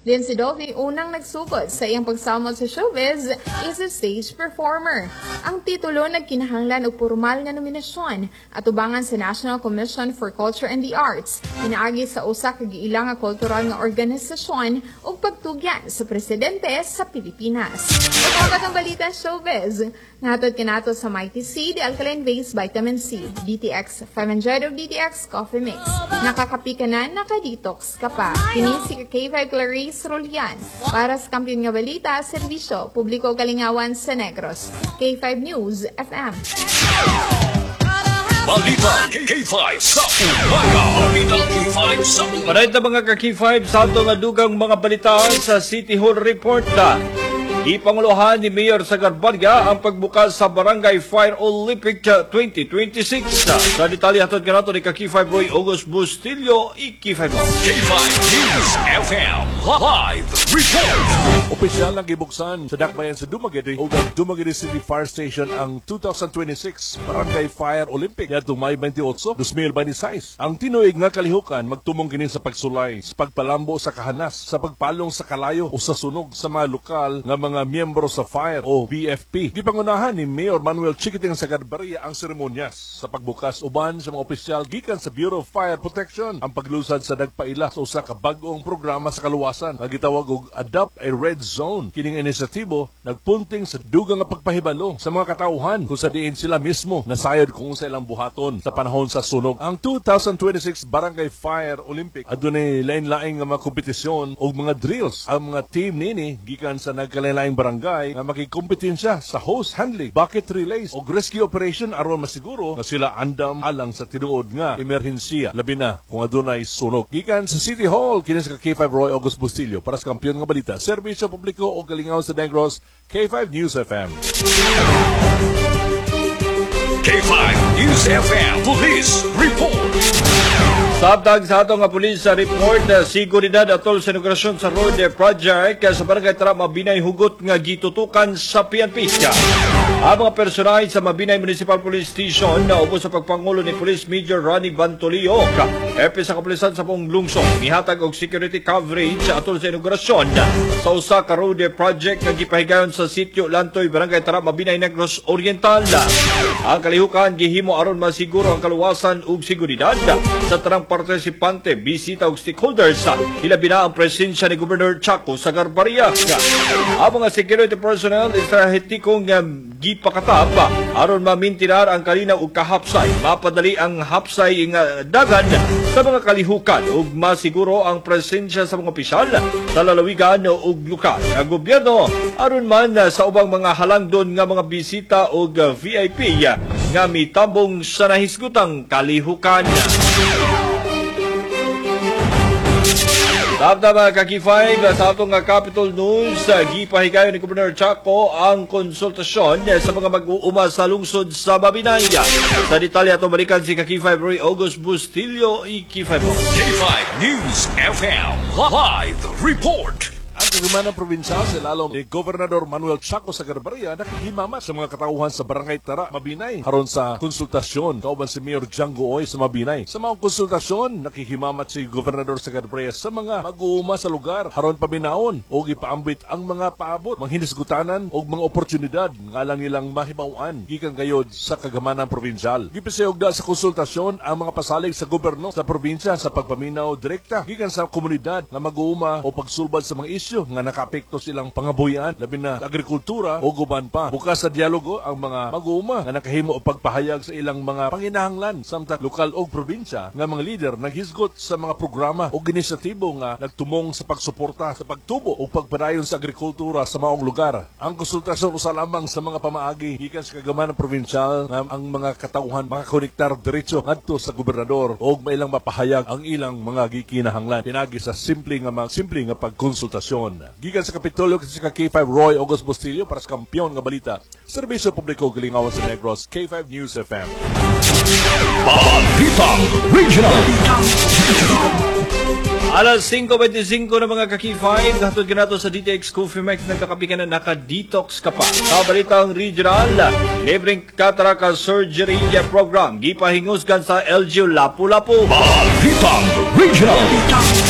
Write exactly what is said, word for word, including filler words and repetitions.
Din si Dolphy unang nagsugod sa iyang pagsamot sa showbiz is a stage performer. Ang titulo nagkinahanglan og formal nga nominasyon at ubangan sa National Commission for Culture and the Arts, pinaagi sa usa ka giilang nga kultural nga organisasyon ug pagtugyan sa presidente sa Pilipinas. Pagkakat ang balita showbiz, natod kanato sa Mighty C, the alkaline base vitamin C, D T X five hundred o D T X coffee mix. Nakakapi ka na, nakadetox ka pa. Kini si K five Clarice Rolian para sa kampiyon nga balita, serbisyo, publiko kalingawan sa Negros. K five News F M. Balita K five sa umaga. Balita K five sa umaga. Maray na mga ka-K five sa ato nga dugang mga balita sa City Hall Report na ipanguluhan ni Mayor Sagarbarya ang pagbukas sa Barangay Fire Olympic twenty twenty-six. Sa detalye hatod kanato ni ka-K five Roy August Bustillo, i-K five K five News F M Live Report. Opisyal na gibuksan sa Dakbayan sa Dumaguete o ang Dumaguete City Fire Station ang twenty twenty-six Barangay Fire Olympic ya May twenty-eight, two thousand twenty-six. Ang tinuig nga kalihukan magtumong kini sa pagsulay, sa pagpalambo sa kahanas, sa pagpalong sa kalayo o sa sunog sa mga lokal nga mga mga miyembro sa Fire o B F P. Gipangunahan ni Mayor Manuel Chiquiting Sagarbarya ang seremonyas sa pagbukas uban sa mga opisyal gikan sa Bureau of Fire Protection ang paglusad sa nagpaila sa usa ka bag-ong programa sa kaluwasan nga gitawag og Adopt a Red Zone. Kining inisyatibo nagpunting sa dugang nga pagpahibalo sa mga katauhan kung sa diin sila mismo nasayod kung sa ilang buhaton sa panahon sa sunog. Ang two thousand twenty-six Barangay Fire Olympic adunay lain-laing nga mga kompetisyon o mga drills. Ang mga team nini gikan sa nagkalain ang barangay na makikompetensya sa hose handling, bucket relays o rescue operation aron masiguro na sila andam alang sa tinuod nga emerhensiya labi na kung adunay sunog. Gikan sa City Hall kini sa K five Roy August Bustillo para sa kampiyon nga balita, serbisyo publiko o kalingaw sa Negros, K five News F M. K five News F M Police Report. Sabtag sa ato nga pulis sa report na seguridad atol sa inaugurasyon sa road project sa Barangay Tara Mabinay hugot nga gitutukan sa P N P. Ang mga personahe sa Mabinay Municipal Police Station na upo sa pagpangulo ni Police Major Ronnie Bantolio, epi sa kapulisan sa buong lungsod, nihatag og security coverage atol sa inaugurasyon sa usa ka road project nga gipahigayon sa sitio Lantoy, Barangay Tara Mabinay, Negros Oriental. Ang kalihukan gihimo aron masiguro ang kaluwasan ug seguridad sa tarang partisipante, bisita ug stakeholders. Hilabi na ang presensya ni Governor Chaco Sagarbarya. Ang mga security personnel estrategikong gipakatap aron mamintinar ang kalinaw ug kahapsay, mapadali ang hapsay nga dagan sa mga kalihukan ug masiguro ang presensya sa mga opisyal sa lalawigan ug lokal nga gobyerno aron man sa ubang mga halangdon nga mga bisita ug V I P nga mitambong sa nahisgutang kalihukan. Tapos mga ka-K five, sa atong Capitol News, gipahigayon ni Governor Chaco ang konsultasyon sa mga mag-uuma sa lungsod sa Mabinay. Sa detalye atong balikan si ka-K five Roy August Bustillo, i-K five. K five News F M Live Report. Ang kagamanang probinsya sa lalong ni Gobernador Manuel Chaco Sagarbarya nakikimamat sa mga katauhan sa Barangay Tara Mabinay haron sa konsultasyon kauban si Mayor Django Oy sa Mabinay. Sa mga konsultasyon nakikimamat si Gobernador Sagarbarya sa mga mag-uuma sa lugar haron paminaon o ipaambit ang mga paabot, mga hinisgutanan o mga oportunidad nga lang ilang mahimawan gikan gayod sa kagamanang probinsyal. Gipisayog da sa konsultasyon ang mga pasalig sa gobyerno sa probinsya sa pagpaminaw direkta gikan sa komunidad nga mag-uuma o pagsulbad sa mga isyu nga nakaapekto silang pangabuhian labi na agrikultura o guban pa. Bukas sa dialogo ang mga mag-uuma nga nakahimo o pagpahayag sa ilang mga panginahanglan samtang lokal o probinsya nga mga lider naghisgot sa mga programa o inisyatibo nga nagtumong sa pagsuporta sa pagtubo o pagpadayon sa agrikultura sa maong lugar. Ang konsultasyon usa lamang sa mga pamaagi gikan sa kagamanang probinsyal nga ang mga katauhan makakonektar diretso ngadto sa gobernador o mailang mapahayag ang ilang mga gikinahanglan pinagi sa simple nga mga simple nga pagkonsultasyon. Gikan sa Kapitolyo kasi ka K five Roy August Bustillo para sa kampiyon nga balita, serbisyo publiko galingawan sa Negros, K five News F M. Balita Regional. Alas five twenty-five na mga ka-K five, hatod ganato sa D T X Coffee Max, nagkakapi ka na naka-detox ka pa. Sa balitang regional, libreng kataraka surgery program, gipahingusgan sa L G U Lapu-Lapu. Balita Regional.